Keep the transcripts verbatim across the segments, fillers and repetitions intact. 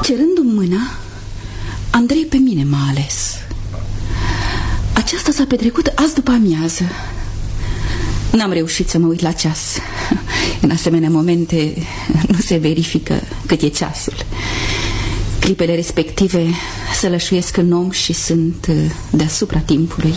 Cerându-mi mâna, Andrei pe mine m-a ales. Aceasta s-a petrecut azi după amiază. N-am reușit să mă uit la ceas. În asemenea momente nu se verifică cât e ceasul. Clipele respective sălășuiesc în om și sunt deasupra timpului.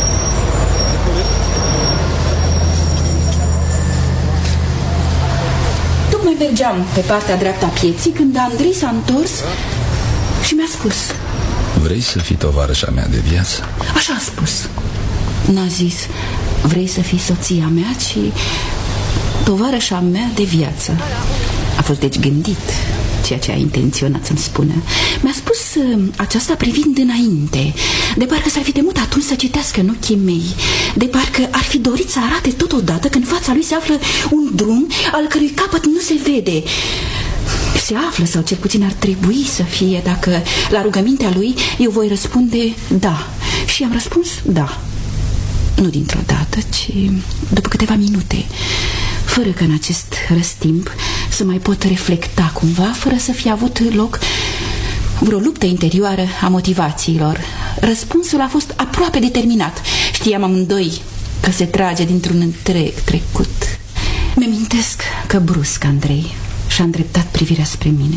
Tocmai mergeam pe partea dreaptă a pieții când Andrei s-a întors și mi-a spus: vrei să fii tovarășa mea de viață? Așa a spus. N-a zis vrei să fii soția mea, ci tovarășa mea de viață. A fost deci gândit ceea ce a intenționat să-mi spună. Mi-a spus uh, aceasta privind înainte, de parcă s-ar fi temut atunci să citească în ochii mei, de parcă ar fi dorit să arate totodată că în fața lui se află un drum al cărui capăt nu se vede. Se află, sau cel puțin ar trebui să fie, dacă la rugămintea lui eu voi răspunde da. Și am răspuns da. Nu dintr-o dată, ci după câteva minute, fără că în acest răstimp să mai pot reflecta cumva, fără să fie avut loc vreo luptă interioară a motivațiilor. Răspunsul a fost aproape determinat. Știam amândoi că se trage dintr-un întreg trecut. Mi-amintesc că brusc Andrei și-a îndreptat privirea spre mine,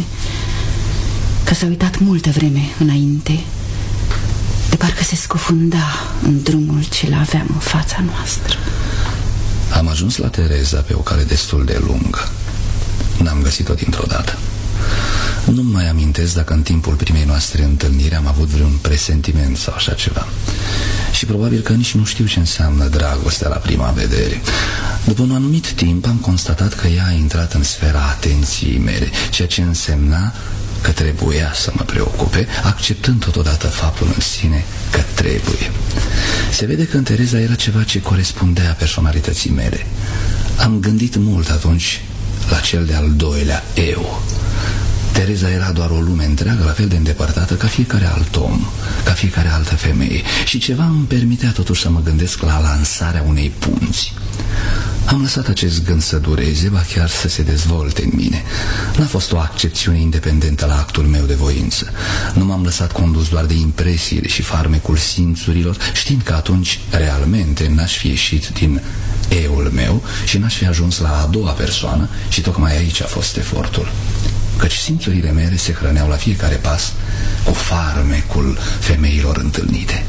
că s-a uitat multă vreme înainte, de parcă se scufunda în drumul ce-l aveam în fața noastră. Am ajuns la Tereza pe o cale destul de lungă. N-am găsit-o dintr-o dată. Nu mai amintesc dacă în timpul primei noastre întâlniri am avut vreun presentiment sau așa ceva. Și probabil că nici nu știu ce înseamnă dragostea la prima vedere. După un anumit timp am constatat că ea a intrat în sfera atenției mele, ceea ce însemna că trebuia să mă preocupe, acceptând totodată faptul în sine că trebuie. Se vede că în Tereza era ceva ce corespundea personalității mele. Am gândit mult atunci la cel de-al doilea eu. Tereza era doar o lume întreagă, la fel de îndepărtată ca fiecare alt om, ca fiecare altă femeie. Și ceva îmi permitea totuși să mă gândesc la lansarea unei punți. Am lăsat acest gând să dureze, ba chiar să se dezvolte în mine. N-a fost o accepțiune independentă la actul meu de voință. Nu m-am lăsat condus doar de impresiile și farmecul simțurilor, știind că atunci realmente n-aș fi ieșit din eul meu și n-aș fi ajuns la a doua persoană. Și tocmai aici a fost efortul, căci simțurile mele se hrăneau la fiecare pas cu farmecul femeilor întâlnite.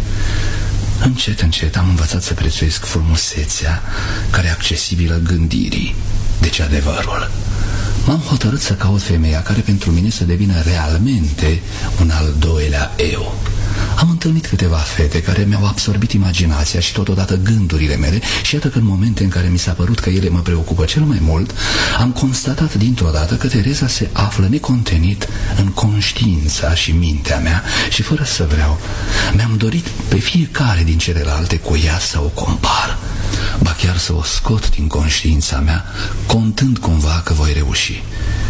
Încet, încet am învățat să prețuiesc frumusețea care e accesibilă gândirii, deci adevărul. M-am hotărât să caut femeia care pentru mine să devină realmente un al doilea eu. Am întâlnit câteva fete care mi-au absorbit imaginația și totodată gândurile mele și iată că în momente în care mi s-a părut că ele mă preocupă cel mai mult, am constatat dintr-o dată că Tereza se află necontenit în conștiința și mintea mea și fără să vreau, mi-am dorit pe fiecare din celelalte cu ea să o compar, ba chiar să o scot din conștiința mea, contând cumva că voi reuși.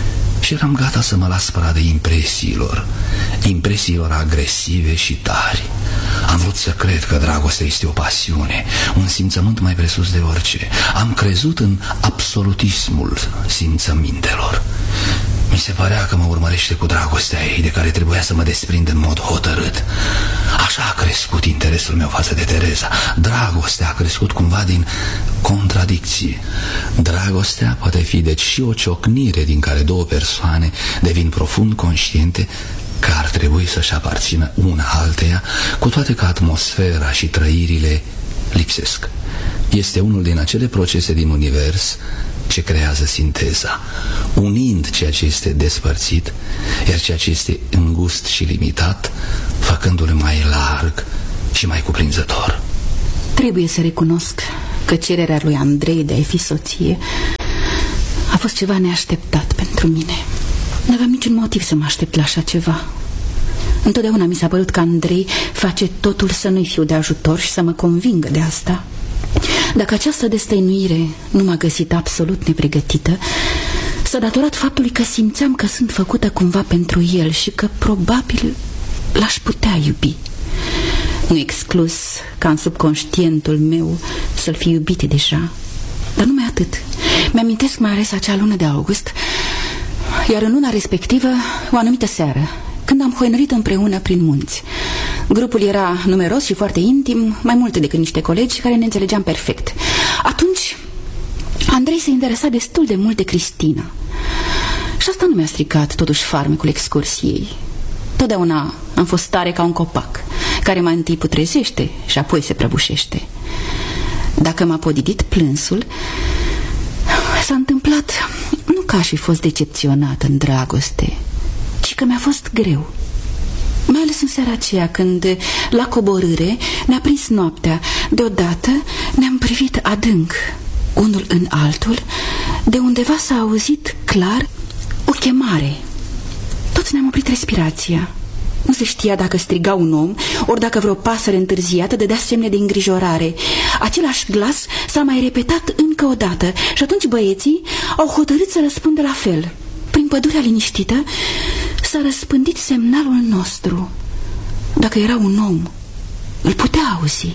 Și eram gata să mă las pradă impresiilor, impresiilor agresive și tari. Am vrut să cred că dragostea este o pasiune, un simțământ mai presus de orice. Am crezut în absolutismul simțămintelor. Mi se părea că mă urmărește cu dragostea ei, de care trebuia să mă desprind în mod hotărât. Așa a crescut interesul meu față de Tereza. Dragostea a crescut cumva din contradicție. Dragostea poate fi deci și o ciocnire din care două persoane devin profund conștiente că ar trebui să-și aparțină una alteia, cu toate că atmosfera și trăirile lipsesc. Este unul din acele procese din univers ce creează sinteza, unind ceea ce este despărțit, iar ceea ce este îngust și limitat, făcându-l mai larg și mai cuprinzător. Trebuie să recunosc că cererea lui Andrei de a fi soție a fost ceva neașteptat pentru mine. Nu aveam niciun motiv să mă aștept la așa ceva. Întotdeauna mi s-a părut că Andrei face totul să nu-i fiu de ajutor și să mă convingă de asta. Dacă această destăinuire nu m-a găsit absolut nepregătită, s-a datorat faptului că simțeam că sunt făcută cumva pentru el și că probabil l-aș putea iubi. Nu exclus ca în subconștientul meu să-l fi iubit deja, dar numai atât. Mi-amintesc mai ales acea lună de august Iar în luna respectivă, o anumită seară, când am hoinărit împreună prin munți. Grupul era numeros și foarte intim, mai multe decât niște colegi care ne înțelegeam perfect. Atunci, Andrei se interesa destul de mult de Cristina. Și asta nu mi-a stricat totuși farmecul excursiei. Totdeauna am fost tare ca un copac, care mai întâi putrezește și apoi se prăbușește. Dacă m-a podidit plânsul, s-a întâmplat nu că aș fi fost decepționat în dragoste, ci că mi-a fost greu. Mai ales în seara aceea când, la coborâre, ne-a prins noaptea. Deodată ne-am privit adânc, unul în altul. De undeva s-a auzit clar o chemare. Toți ne-am oprit respirația. Nu se știa dacă striga un om, ori dacă vreo pasăre întârziată dădea semne de îngrijorare. Același glas s-a mai repetat încă o dată și atunci băieții au hotărât să răspundă la fel. Prin pădurea liniștită s-a răspândit semnalul nostru. Dacă era un om, îl putea auzi.